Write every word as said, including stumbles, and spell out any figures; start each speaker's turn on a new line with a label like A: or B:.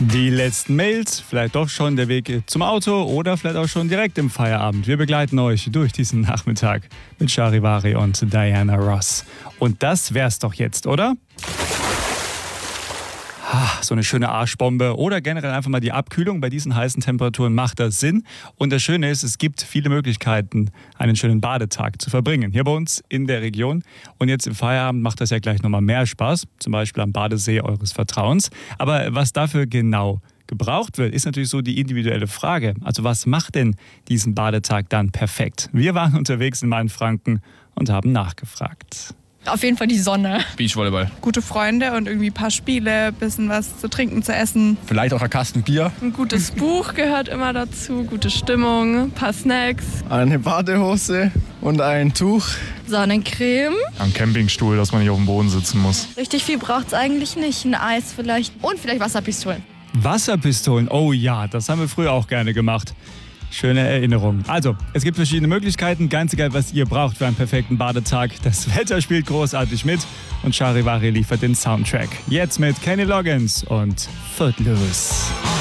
A: Die letzten Mails, vielleicht doch schon der Weg zum Auto oder vielleicht auch schon direkt im Feierabend. Wir begleiten euch durch diesen Nachmittag mit Charivari und Diana Ross. Und das wär's doch jetzt, oder? So eine schöne Arschbombe oder generell einfach mal die Abkühlung. Bei diesen heißen Temperaturen macht das Sinn. Und das Schöne ist, es gibt viele Möglichkeiten, einen schönen Badetag zu verbringen. Hier bei uns in der Region. Und jetzt im Feierabend macht das ja gleich nochmal mehr Spaß. Zum Beispiel am Badesee eures Vertrauens. Aber was dafür genau gebraucht wird, ist natürlich so die individuelle Frage. Also was macht denn diesen Badetag dann perfekt? Wir waren unterwegs in Mainfranken und haben nachgefragt.
B: Auf jeden Fall die Sonne.
C: Beachvolleyball.
D: Gute Freunde und irgendwie ein paar Spiele, ein bisschen was zu trinken, zu essen.
C: Vielleicht auch ein Kasten Bier.
E: Ein gutes Buch gehört immer dazu, gute Stimmung, ein paar Snacks.
F: Eine Badehose und ein Tuch.
G: Sonnencreme.
H: Am Campingstuhl, dass man nicht auf dem Boden sitzen muss.
G: Richtig viel braucht es eigentlich nicht. Ein Eis vielleicht.
B: Und vielleicht Wasserpistolen.
A: Wasserpistolen, oh ja, das haben wir früher auch gerne gemacht. Schöne Erinnerung. Also, es gibt verschiedene Möglichkeiten, ganz egal, was ihr braucht für einen perfekten Badetag. Das Wetter spielt großartig mit und Charivari liefert den Soundtrack. Jetzt mit Kenny Loggins und Footloose.